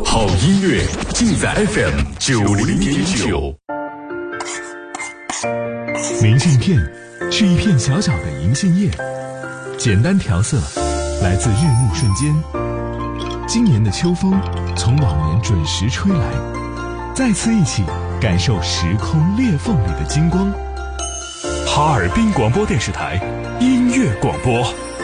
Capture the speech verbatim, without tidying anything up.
好音乐尽在 F M 九零点九。明信片是一片小小的银杏叶，简单调色，来自日暮瞬间。今年的秋风从往年准时吹来，再次一起感受时空裂缝里的金光。哈尔滨广播电视台音乐广播。